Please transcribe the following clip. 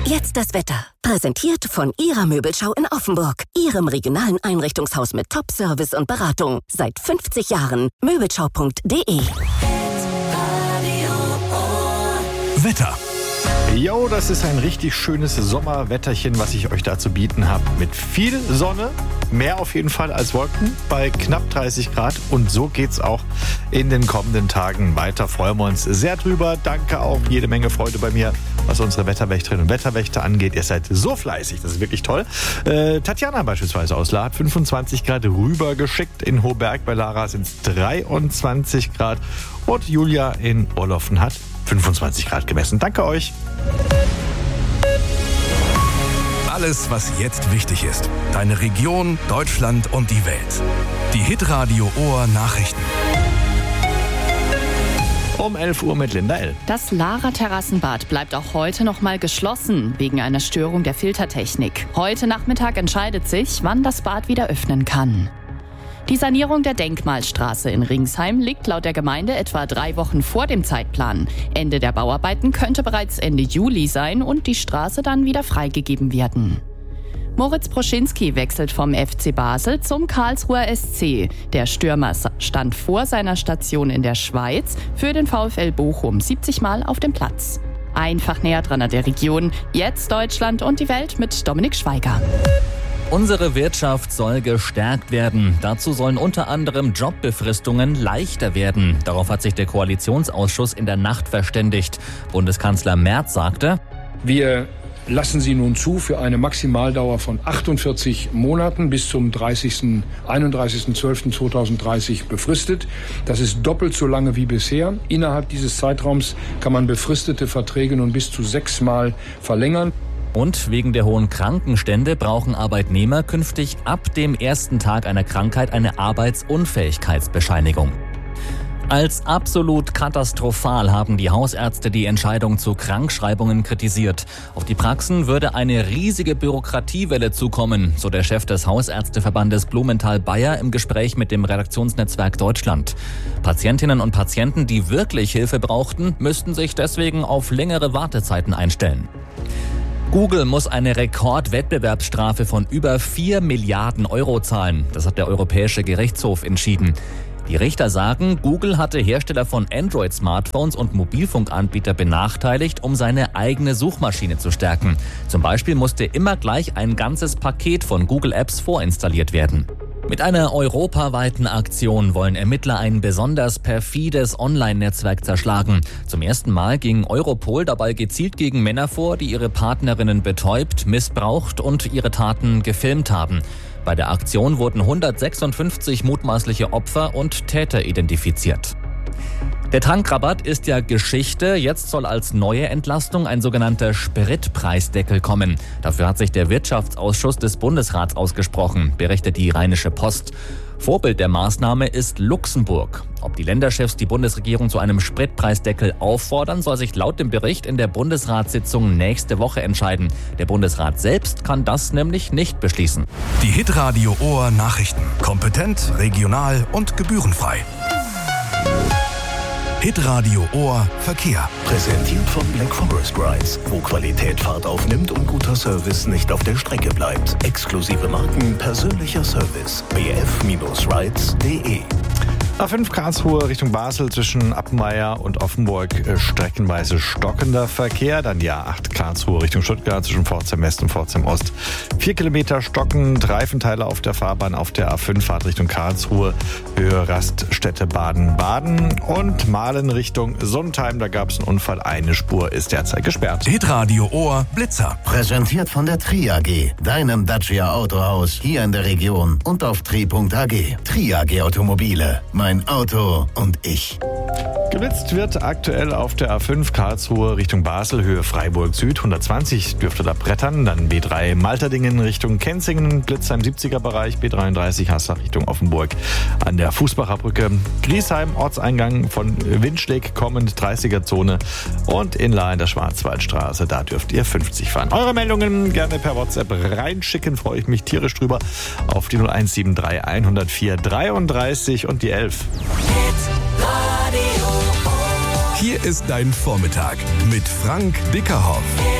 Jetzt das Wetter. Präsentiert von Ihrer Möbelschau in Offenburg. Ihrem regionalen Einrichtungshaus mit Top-Service und Beratung. Seit 50 Jahren. Möbelschau.de. Wetter. Jo, das ist ein richtig schönes Sommerwetterchen, was ich euch da zu bieten habe. Mit viel Sonne, mehr auf jeden Fall als Wolken, bei knapp 30 Grad. Und so geht's auch in den kommenden Tagen weiter. Freuen wir uns sehr drüber. Danke auch, jede Menge Freude bei mir, was unsere Wetterwächterinnen und Wetterwächter angeht. Ihr seid so fleißig, das ist wirklich toll. Tatjana beispielsweise aus La hat 25 Grad rübergeschickt. In Hohberg bei Lara sind es 23 Grad. Und Julia in Orloffen hat 25 Grad gemessen. Danke euch. Alles, was jetzt wichtig ist. Deine Region, Deutschland und die Welt. Die Hitradio Ohr Nachrichten. Um 11 Uhr mit Linda L. Das Lara Terrassenbad bleibt auch heute noch mal geschlossen, wegen einer Störung der Filtertechnik. Heute Nachmittag entscheidet sich, wann das Bad wieder öffnen kann. Die Sanierung der Denkmalstraße in Ringsheim liegt laut der Gemeinde etwa 3 Wochen vor dem Zeitplan. Ende der Bauarbeiten könnte bereits Ende Juli sein und die Straße dann wieder freigegeben werden. Moritz Proschinski wechselt vom FC Basel zum Karlsruher SC. Der Stürmer stand vor seiner Station in der Schweiz für den VfL Bochum 70 Mal auf dem Platz. Einfach näher dran an der Region. Jetzt Deutschland und die Welt mit Dominik Schweiger. Unsere Wirtschaft soll gestärkt werden. Dazu sollen unter anderem Jobbefristungen leichter werden. Darauf hat sich der Koalitionsausschuss in der Nacht verständigt. Bundeskanzler Merz sagte: Wir lassen sie nun zu für eine Maximaldauer von 48 Monaten bis zum 31.12.2030 befristet. Das ist doppelt so lange wie bisher. Innerhalb dieses Zeitraums kann man befristete Verträge nun bis zu 6 Mal verlängern. Und wegen der hohen Krankenstände brauchen Arbeitnehmer künftig ab dem ersten Tag einer Krankheit eine Arbeitsunfähigkeitsbescheinigung. Als absolut katastrophal haben die Hausärzte die Entscheidung zu Krankschreibungen kritisiert. Auf die Praxen würde eine riesige Bürokratiewelle zukommen, so der Chef des Hausärzteverbandes Blumenthal-Bayer im Gespräch mit dem Redaktionsnetzwerk Deutschland. Patientinnen und Patienten, die wirklich Hilfe brauchten, müssten sich deswegen auf längere Wartezeiten einstellen. Google muss eine Rekordwettbewerbsstrafe von über 4 Milliarden Euro zahlen. Das hat der Europäische Gerichtshof entschieden. Die Richter sagen, Google hatte Hersteller von Android-Smartphones und Mobilfunkanbieter benachteiligt, um seine eigene Suchmaschine zu stärken. Zum Beispiel musste immer gleich ein ganzes Paket von Google Apps vorinstalliert werden. Mit einer europaweiten Aktion wollen Ermittler ein besonders perfides Online-Netzwerk zerschlagen. Zum ersten Mal ging Europol dabei gezielt gegen Männer vor, die ihre Partnerinnen betäubt, missbraucht und ihre Taten gefilmt haben. Bei der Aktion wurden 156 mutmaßliche Opfer und Täter identifiziert. Der Tankrabatt ist ja Geschichte. Jetzt soll als neue Entlastung ein sogenannter Spritpreisdeckel kommen. Dafür hat sich der Wirtschaftsausschuss des Bundesrats ausgesprochen, berichtet die Rheinische Post. Vorbild der Maßnahme ist Luxemburg. Ob die Länderchefs die Bundesregierung zu einem Spritpreisdeckel auffordern, soll sich laut dem Bericht in der Bundesratssitzung nächste Woche entscheiden. Der Bundesrat selbst kann das nämlich nicht beschließen. Die Hitradio Ohr Nachrichten. Kompetent, regional und gebührenfrei. Hitradio Ohr Verkehr. Präsentiert von Black Forest Rides, wo Qualität Fahrt aufnimmt und guter Service nicht auf der Strecke bleibt. Exklusive Marken, persönlicher Service. bf-rides.de. A5 Karlsruhe Richtung Basel zwischen Appenweier und Offenburg streckenweise stockender Verkehr. Dann die A8 Karlsruhe Richtung Stuttgart zwischen Pforzheim West und Pforzheim Ost. 4 Kilometer stockend, Reifenteile auf der Fahrbahn auf der A5 Fahrt Richtung Karlsruhe, Höhe Raststätte Baden-Baden und Mahlen Richtung Sundheim. Da gab es einen Unfall, eine Spur ist derzeit gesperrt. Hitradio Ohr Blitzer. Präsentiert von der Tri AG, deinem Dacia Autohaus hier in der Region und auf tri.ag. Tri AG Automobile. Mein Auto und ich. Geblitzt wird aktuell auf der A5 Karlsruhe Richtung Basel, Höhe Freiburg Süd. 120 dürfte da brettern. Dann B3 Malterdingen Richtung Kenzingen, Blitzer im 70er-Bereich. B33 Hassach Richtung Offenburg an der Fußbacher Brücke. Griesheim, Ortseingang von Windschläg kommend, 30er-Zone. Und in La in der Schwarzwaldstraße, da dürft ihr 50 fahren. Eure Meldungen gerne per WhatsApp reinschicken, freue ich mich tierisch drüber. Auf die 0173 104 33 und die 11. Hier ist dein Vormittag mit Frank Bickerhoff.